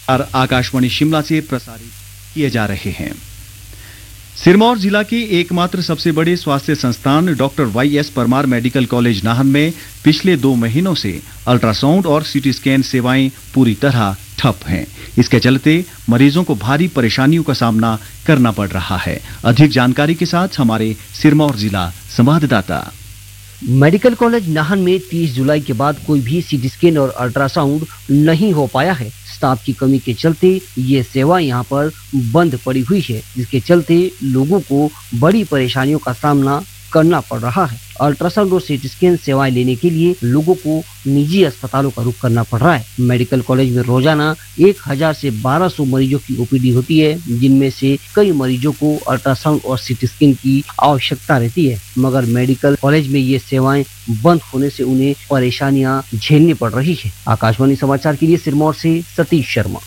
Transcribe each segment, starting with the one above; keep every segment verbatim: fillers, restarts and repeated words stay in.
और आकाशवाणी शिमला से प्रसारित किए जा रहे हैं। सिरमौर जिला के एकमात्र सबसे बड़े स्वास्थ्य संस्थान doctor Y S Parmar medical college Nahan में पिछले दो महीनों से अल्ट्रासाउंड और सीटी स्कैन सेवाएं पूरी तरह ठप हैं। इसके चलते मरीजों को भारी परेशानियों का सामना करना पड़ रहा है। अधिक जानकारी के साथ हमारे सिरमौर जिला संवाददाता। मेडिकल कॉलेज नाहन में तीस जुलाई के बाद कोई भी सीटी स्कैन और अल्ट्रासाउंड नहीं हो पाया है। स्टाफ की कमी के चलते ये सेवा यहां पर बंद पड़ी हुई है, जिसके चलते लोगों को बड़ी परेशानियों का सामना करना पड़ रहा है। अल्ट्रासाउंड और सीटी स्कैन सेवाएं लेने के लिए लोगों को निजी अस्पतालों का रुख करना पड़ रहा है। मेडिकल कॉलेज में रोजाना एक हजार से बारह सौ मरीजों की ओपीडी होती है, जिनमें से कई मरीजों को अल्ट्रासाउंड और सीटी स्कैन की आवश्यकता रहती है, मगर मेडिकल कॉलेज में ये सेवाएं बंद होने से उन्हें परेशानियां झेलनी पड़ रही है। आकाशवाणी समाचार के लिए सिरमौर से सतीश शर्मा।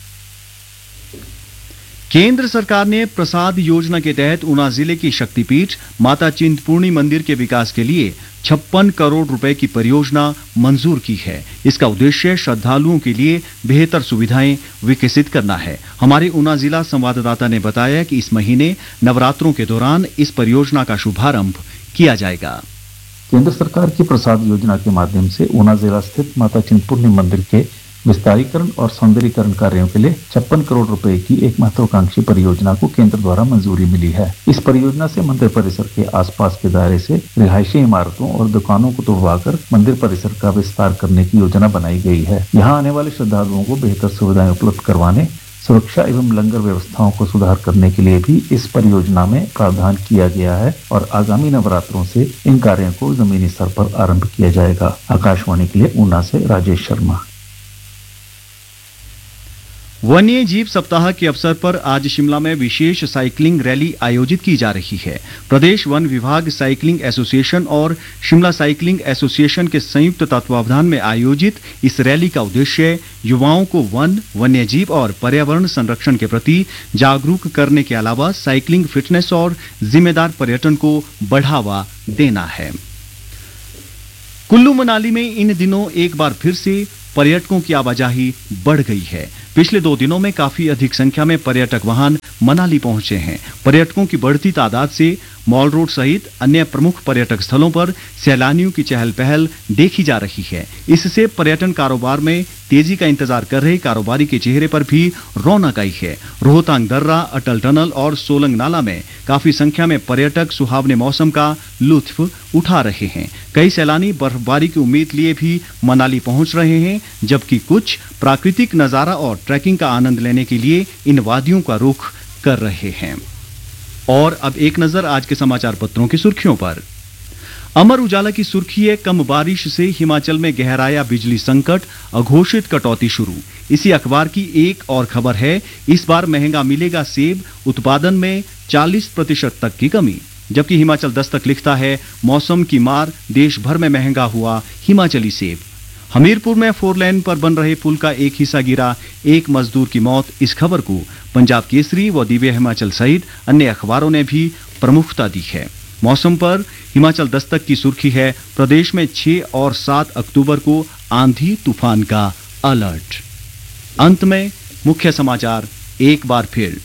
केंद्र सरकार ने प्रसाद योजना के तहत ऊना जिले की शक्तिपीठ माता चिंतपूर्णी मंदिर के विकास के लिए छप्पन करोड़ रुपए की परियोजना मंजूर की है। इसका उद्देश्य श्रद्धालुओं के लिए बेहतर सुविधाएं विकसित करना है। हमारे ऊना जिला संवाददाता ने बताया कि इस महीने नवरात्रों के दौरान इस परियोजना का शुभारंभ किया जाएगा। केंद्र सरकार की प्रसाद योजना के माध्यम से ऊना जिला स्थित माता चिंतपूर्णी मंदिर के विस्तारीकरण और सौंदर्यीकरण कार्यों के लिए छप्पन करोड़ रुपए की एक महत्वाकांक्षी परियोजना को केंद्र द्वारा मंजूरी मिली है। इस परियोजना से मंदिर परिसर के आसपास के दायरे से रिहायशी इमारतों और दुकानों को तुड़वाकर मंदिर परिसर का विस्तार करने की योजना बनाई गई है। यहाँ आने वाले श्रद्धालुओं को बेहतर सुविधाएं उपलब्ध करवाने, सुरक्षा एवं लंगर व्यवस्थाओं को सुधार करने के लिए भी इस परियोजना में प्रावधान किया गया है और आगामी नवरात्रों से इन कार्यों को जमीनी स्तर पर आरंभ किया जाएगा। आकाशवाणी के लिए ऊना से राजेश शर्मा। वन्य जीव सप्ताह के अवसर पर आज शिमला में विशेष साइकिलिंग रैली आयोजित की जा रही है। प्रदेश वन विभाग साइकिलिंग एसोसिएशन और शिमला साइकिलिंग एसोसिएशन के संयुक्त तत्वावधान में आयोजित इस रैली का उद्देश्य युवाओं को वन, वन्य जीव और पर्यावरण संरक्षण के प्रति जागरूक करने के अलावा साइकिलिंग फिटनेस और जिम्मेदार पर्यटन को बढ़ावा देना है। कुल्लू मनाली में इन दिनों एक बार फिर से पर्यटकों की आवाजाही बढ़ गई है। पिछले दो दिनों में काफी अधिक संख्या में पर्यटक वाहन मनाली पहुंचे हैं। पर्यटकों की बढ़ती तादाद से मॉल रोड सहित अन्य प्रमुख पर्यटक स्थलों पर सैलानियों की चहल पहल देखी जा रही है। इससे पर्यटन कारोबार में तेजी का इंतजार कर रहे कारोबारी के चेहरे पर भी रौनक आई है। रोहतांग दर्रा, अटल टनल और सोलंग नाला में काफी संख्या में पर्यटक सुहावने मौसम का लुत्फ उठा रहे हैं। कई सैलानी बर्फबारी की उम्मीद लिए भी मनाली पहुंच रहे हैं, जबकि कुछ प्राकृतिक नजारा और ट्रैकिंग का आनंद लेने के लिए इन वादियों का रुख कर रहे हैं। और अब एक नजर आज के समाचार पत्रों की सुर्खियों पर। अमर उजाला की सुर्खी है, कम बारिश से हिमाचल में गहराया बिजली संकट, अघोषित कटौती शुरू। इसी अखबार की एक और खबर है, इस बार महंगा मिलेगा सेब, उत्पादन में चालीस प्रतिशत तक की कमी। जबकि हिमाचल दस्तक लिखता है, मौसम की मार, देश भर में महंगा हुआ हिमाचली सेब। हमीरपुर में फोर लेन पर बन रहे पुल का एक हिस्सा गिरा, एक मजदूर की मौत। इस खबर को पंजाब केसरी व दिव्य हिमाचल सहित अन्य अखबारों ने भी प्रमुखता दी है। मौसम पर हिमाचल दस्तक की सुर्खी है, प्रदेश में छह और सात अक्टूबर को आंधी तूफान का अलर्ट। अंत में मुख्य समाचार एक बार फिर।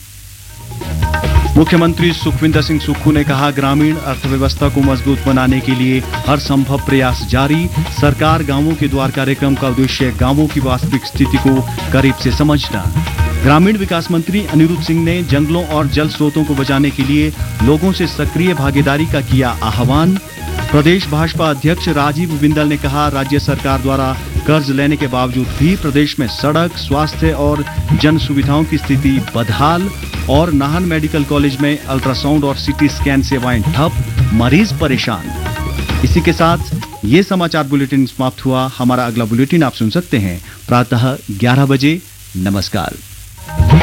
मुख्यमंत्री सुखविंदर सिंह सुक्खू ने कहा, ग्रामीण अर्थव्यवस्था को मजबूत बनाने के लिए हर संभव प्रयास जारी। सरकार गांवों के द्वार कार्यक्रम का उद्देश्य गांवों की वास्तविक स्थिति को करीब से समझना। ग्रामीण विकास मंत्री अनिरुद्ध सिंह ने जंगलों और जल स्रोतों को बचाने के लिए लोगों से सक्रिय भागीदारी का किया आह्वान। प्रदेश भाजपा अध्यक्ष राजीव बिंदल ने कहा, राज्य सरकार द्वारा कर्ज लेने के बावजूद भी प्रदेश में सड़क, स्वास्थ्य और जन सुविधाओं की स्थिति बदहाल। और नाहन मेडिकल कॉलेज में अल्ट्रासाउंड और सीटी स्कैन सेवाएं ठप, मरीज परेशान। इसी के साथ ये समाचार बुलेटिन समाप्त हुआ। हमारा अगला बुलेटिन आप सुन सकते हैं प्रातः ग्यारह बजे। नमस्कार।